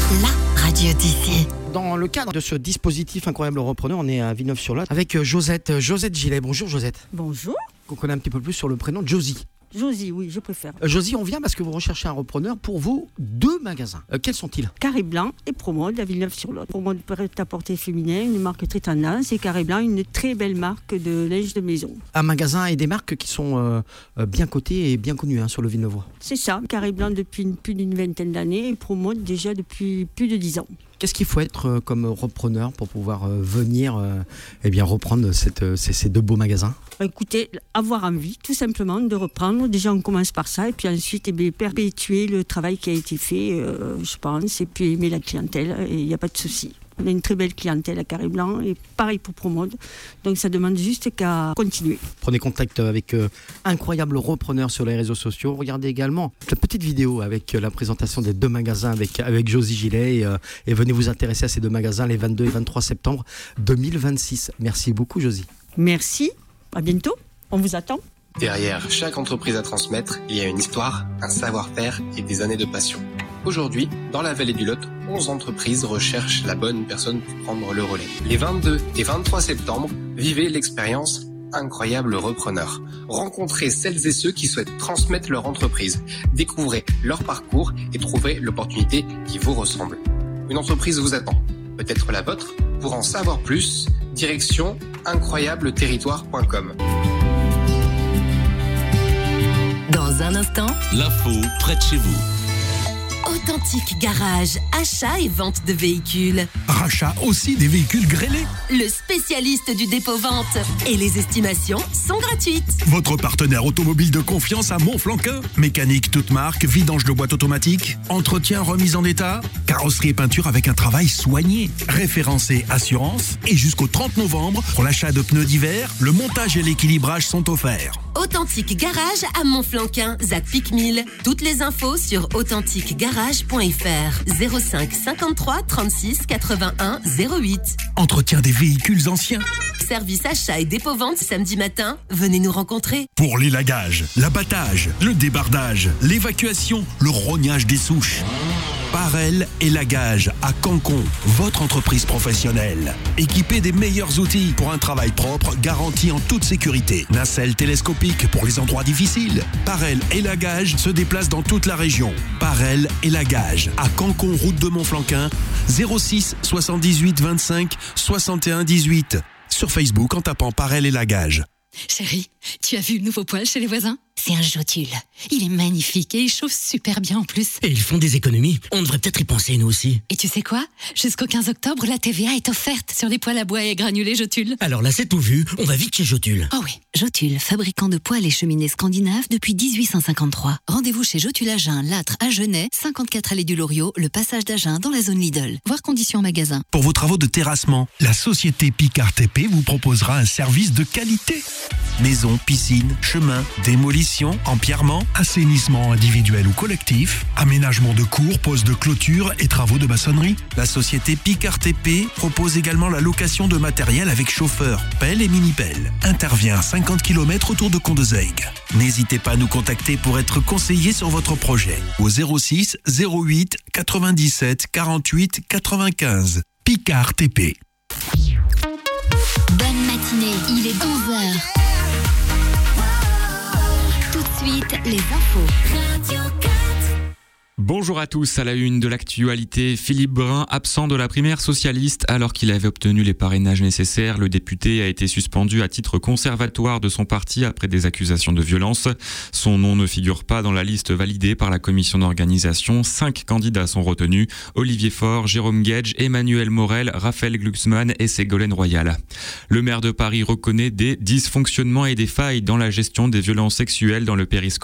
la radio d'ici. Dans le cadre de ce dispositif Incroyable Repreneur, on est à Villeneuve-sur-Lot avec Josette Gillet. Bonjour Josette. Bonjour. Qu'on connaît un petit peu plus sur le prénom de Josie. Josie, oui, je préfère. Josie, on vient parce que vous recherchez un repreneur pour vos 2 magasins. Quels sont-ils? Carré Blanc et Promode à Villeneuve-sur-Lot. Promode prêt-à-porter féminin, une marque très tendance, et Carré Blanc, une très belle marque de linge de maison. Un magasin et des marques qui sont bien cotées et bien connues sur le Villeneuvois. C'est ça, Carré Blanc depuis plus d'une vingtaine d'années et Promode déjà depuis plus de 10 ans. Qu'est-ce qu'il faut être comme repreneur pour pouvoir venir reprendre ces 2 beaux magasins? Écoutez, avoir envie tout simplement de reprendre. Déjà on commence par ça et puis ensuite perpétuer le travail qui a été fait, je pense, et puis aimer la clientèle et il n'y a pas de souci. On a une très belle clientèle à Carré Blanc et pareil pour Promode. Donc ça demande juste qu'à continuer. Prenez contact avec Incroyable Repreneur sur les réseaux sociaux. Regardez également la petite vidéo avec la présentation des 2 magasins avec Josie Gillet et venez vous intéresser à ces 2 magasins les 22 et 23 septembre 2026. Merci beaucoup Josie. Merci, à bientôt, on vous attend. Derrière chaque entreprise à transmettre, il y a une histoire, un savoir-faire et des années de passion. Aujourd'hui, dans la vallée du Lot, 11 entreprises recherchent la bonne personne pour prendre le relais. Les 22 et 23 septembre, vivez l'expérience Incroyable Repreneur. Rencontrez celles et ceux qui souhaitent transmettre leur entreprise, découvrez leur parcours et trouvez l'opportunité qui vous ressemble. Une entreprise vous attend, peut-être la vôtre. Pour en savoir plus, direction incroyableterritoire.com. Dans un instant, l'info près de chez vous. Authentique Garage, achat et vente de véhicules. Rachat aussi des véhicules grêlés. Le spécialiste du dépôt-vente. Et les estimations sont gratuites. Votre partenaire automobile de confiance à Montflanquin. Mécanique toute marque, vidange de boîte automatique, entretien remise en état, carrosserie et peinture avec un travail soigné. Référencé assurance. Et jusqu'au 30 novembre, pour l'achat de pneus d'hiver, le montage et l'équilibrage sont offerts. Authentique Garage à Montflanquin, Zac Pic 1000. Toutes les infos sur authentiquegarage.fr 05 53 36 81 08. Entretien des véhicules anciens. Service achat et dépôt-vente samedi matin. Venez nous rencontrer. Pour l'élagage, l'abattage, le débardage, l'évacuation, le rognage des souches. Parel Élagage à Cancon, votre entreprise professionnelle. Équipée des meilleurs outils pour un travail propre, garanti en toute sécurité. Nacelle télescopique pour les endroits difficiles. Parel Élagage se déplace dans toute la région. Parel Élagage à Cancon, route de Montflanquin, 06 78 25 61 18. Sur Facebook en tapant Parel Élagage. Chérie, tu as vu le nouveau poêle chez les voisins? C'est un Jotule. Il est magnifique et il chauffe super bien en plus. Et ils font des économies. On devrait peut-être y penser nous aussi. Et tu sais quoi? Jusqu'au 15 octobre, la TVA est offerte sur les poêles à bois et granulés Jotule. Alors là, c'est tout vu. On va vite chez Jotule. Oh oui, Jotule, fabricant de poêles et cheminées scandinaves depuis 1853. Rendez-vous chez Jotule Agen, Lattre à Genêt, 54 allée du Loriot, le passage d'Agen dans la zone Lidl. Voir conditions en magasin. Pour vos travaux de terrassement, la société Picard TP vous proposera un service de qualité. Maison, piscine, chemin, démolition, empierrement, assainissement individuel ou collectif, aménagement de cours, pose de clôture et travaux de maçonnerie. La société Picard TP propose également la location de matériel avec chauffeur, pelle et mini-pelle. Intervient à 50 km autour de Condezaigue. N'hésitez pas à nous contacter pour être conseillé sur votre projet au 06 08 97 48 95. Picard TP. Bonne matinée, il est 11h. Tout de suite, les infos. Radio 4. Bonjour à tous, à la une de l'actualité, Philippe Brun, absent de la primaire socialiste alors qu'il avait obtenu les parrainages nécessaires. Le député a été suspendu à titre conservatoire de son parti après des accusations de violence. Son nom ne figure pas dans la liste validée par la commission d'organisation. 5 candidats sont retenus, Olivier Faure, Jérôme Guedj, Emmanuel Morel, Raphaël Glucksmann et Ségolène Royal. Le maire de Paris reconnaît des dysfonctionnements et des failles dans la gestion des violences sexuelles dans le périscopie